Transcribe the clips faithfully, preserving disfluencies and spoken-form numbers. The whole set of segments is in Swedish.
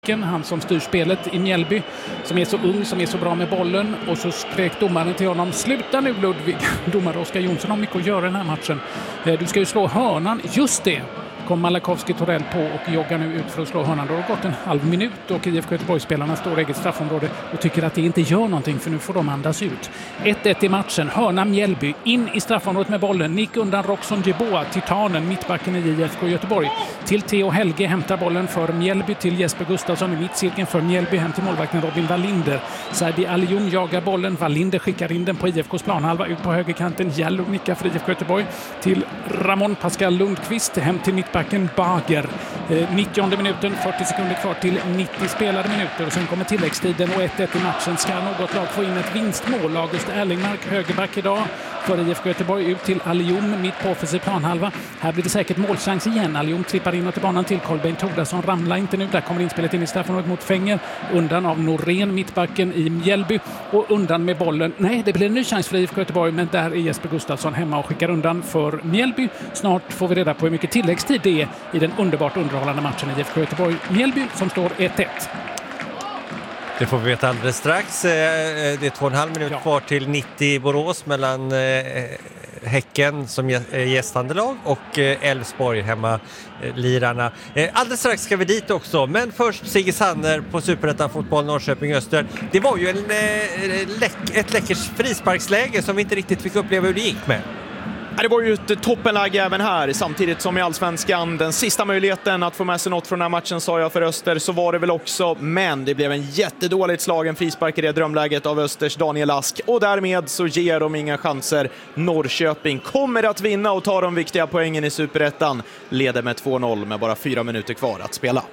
Han som styr spelet i Mjällby, som är så ung, som är så bra med bollen. Och så skrek domaren till honom: sluta nu Ludvig. Domare Oskar Jonsson har mycket att göra den här matchen. Du ska ju slå hörnan. Just det, kom Malakowski Torell på och joggar nu ut för att slå hörnan. Då har det gått en halv minut och I F K Göteborg-spelarna står i eget straffområde och tycker att det inte gör någonting, för nu får de andas ut. ett ett i matchen. Hörna Mjällby in i straffområdet med bollen. Nick undan Roxon Jeboa, titanen, mittbacken i I F K Göteborg. Till Theo Helge, hämtar bollen för Mjällby till Jesper Gustafsson i mittcirkeln för Mjällby, hem till målvakten Robin Wallinder. Serbi Alion jagar bollen. Wallinder skickar in den på I F K:s planhalva ut på högerkanten. Jallow nickar för I F K Göteborg till Ramon Pascal Lundqvist, hem till mittbacken Bager. Eh, nittionde minuten, fyrtio sekunder kvar till nittio spelade minuter och sen kommer tilläggstiden och ett ett i matchen. Ska något lag få in ett vinstmål? August Erlingmark, högerback idag för I F K Göteborg, ut till Alium mitt på offensiv planhalva. Här blir det säkert målchans igen. Alium trippar in till banan till Kolbeinn Tordarsson, ramlar inte nu. Där kommer inspelet in i straffområdet mot Fänger. Undan av Norén, mittbacken i Mjällby, och undan med bollen. Nej, det blir en ny chans för I F K Göteborg, men där är Jesper Gustafsson hemma och skickar undan för Mjällby. Snart får vi reda på hur mycket tilläggstid det är i den underbart underhållande matchen i I F K Göteborg-Mjällby som står ett ett. Det får vi veta alldeles strax. Det är två och en halv minut ja. kvar till nittio i Borås mellan Häcken som gästande lag och Elfsborg hemma lirarna. Alldeles strax ska vi dit också, men först Sigge Sanner på Superettan Fotboll Norrköping Öster. Det var ju en, ett läckert frisparksläge som vi inte riktigt fick uppleva hur det gick med. Det var ju ett toppenläge även här, samtidigt som i Allsvenskan. Den sista möjligheten att få med sig något från den här matchen, sa jag, för Öster, så var det väl också. Men det blev en jättedåligt slagen frispark i det drömläget av Östers Daniel Ask. Och därmed så ger de inga chanser. Norrköping kommer att vinna och ta de viktiga poängen i Superettan. Leder med två noll med bara fyra minuter kvar att spela.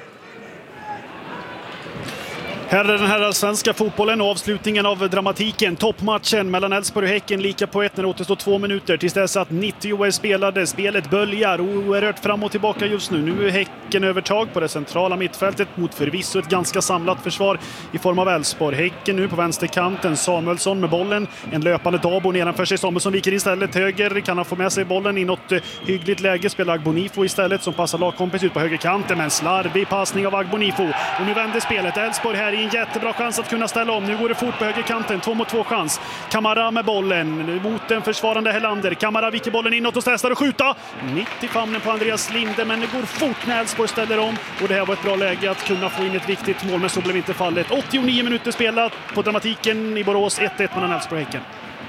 Här är den här allsvenska fotbollen och avslutningen av dramatiken. Toppmatchen mellan Elfsborg och Häcken lika på ett när det återstår två minuter tills dess att nittio är spelade. Spelet böljar oerhört fram och tillbaka just nu. Nu är Häcken övertag på det centrala mittfältet mot förvisso ett ganska samlat försvar i form av Elfsborg. Häcken nu på vänsterkanten. Samuelsson med bollen. En löpande Dabo nedanför sig. Samuelsson viker istället höger. Kan han få med sig bollen i något hyggligt läge? Spelar Agbonifo istället som passar lagkompis ut på högerkanten. Men slarvig passning av Agbonifo. Och nu vänder spelet. Elfsborg här i en jättebra chans att kunna ställa om. Nu går det fort på högerkanten. Två mot två chans. Kamara med bollen mot den försvarande Helander. Kamara viker bollen inåt och testar att skjuta. mitt i famnen på Andreas Linde, men det går fort när Elfsborg ställer om. Och det här var ett bra läge att kunna få in ett viktigt mål, men så blev inte fallet. åttionio minuter spelat på dramatiken i Borås. ett ett mellan Elfsborg och Häcken.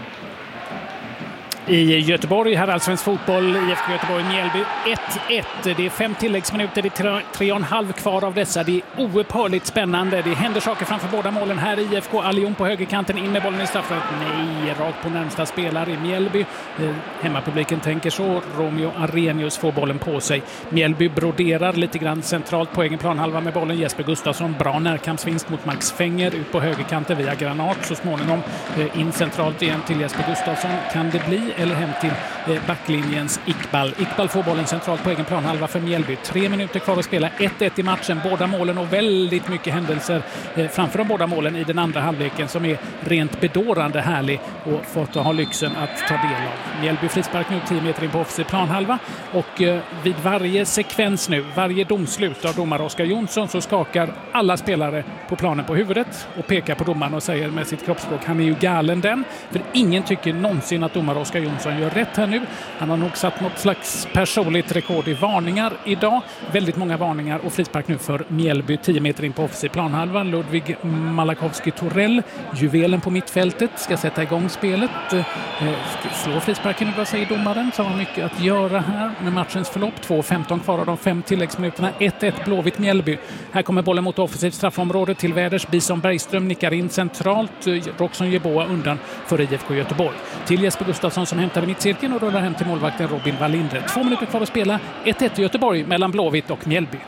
I Göteborg, här allsvensk fotboll, I F K Göteborg, Mjällby ett ett. Det är fem tilläggsminuter, det är tre, tre och en halv kvar av dessa. Det är oupphörligt spännande. Det händer saker framför båda målen. Här I F K, Alion på högerkanten, in med bollen i straffet. Nej, rakt på närmsta spelare i Mjällby. Eh, hemmapubliken tänker så. Romeo Arrhenius får bollen på sig. Mjällby broderar lite grann centralt på egen planhalva med bollen. Jesper Gustafsson, bra närkampsvinst mot Max Fänger ut på högerkanten via Granat. Så småningom eh, in centralt igen till Jesper Gustafsson. Kan det bli eller hem till eh, backlinjens Iqbal. Iqbal får bollen centralt på egen planhalva för Mjällby. Tre minuter kvar att spela. ett ett i matchen. Båda målen och väldigt mycket händelser eh, framför de båda målen i den andra halvleken som är rent bedårande härlig och fått att ha lyxen att ta del av. Mjällby frispark nu tio meter in på offensiv planhalva och eh, vid varje sekvens nu, varje domslut av domare Oskar Jonsson, så skakar alla spelare på planen på huvudet och pekar på domaren och säger med sitt kroppsspråk: han är ju galen den. För ingen tycker någonsin att domare Oskar Jonsson gör rätt här nu. Han har nog satt något slags personligt rekord i varningar idag. Väldigt många varningar och frispark nu för Mjällby tio meter in på offensiv planhalva. Ludvig Malakowski Torell, juvelen på mittfältet, ska sätta igång spelet. Eh, slå frisparken, vad säger domaren, som har mycket att göra här med matchens förlopp. två femton kvar av de fem tilläggsminuterna. ett ett Blåvitt Mjällby. Här kommer bollen mot offensivt straffområde till Väders. Bison Bergström nickar in centralt. Roxon Jeboa undan för I F K Göteborg. Till Jesper Gustafsson som hämtar i mittcirkeln och rullar hem till målvakten Robin Wallinder. Två minuter kvar att spela. ett ett i Göteborg mellan Blåvitt och Mjällby.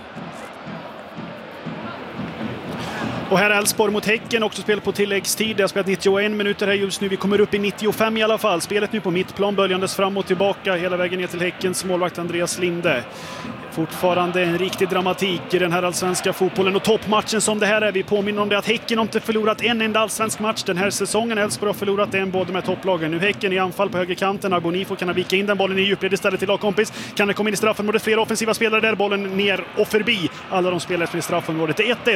Och här är Elfsborg mot Häcken, också spel på tilläggstid. Det har spelat nittioen minuter här just nu. Vi kommer upp i nittiofem i alla fall. Spelet nu på mittplan, böljandes fram och tillbaka hela vägen ner till Häckens målvakt Andreas Linde. Fortfarande en riktig dramatik i den här allsvenska fotbollen och toppmatchen som det här är. Vi påminner om det att Häcken inte förlorat en enda allsvensk match den här säsongen. Elfsborg har förlorat en, båda med topplagen. Nu Häcken i anfall på högerkanten. Agbonifo kan vika in den bollen i djupled istället till lagkompis. Kan det komma in i straffområdet? Flera offensiva spelare där. Bollen ner och förbi alla de spelare som är i straffområdet. Det är ett ett.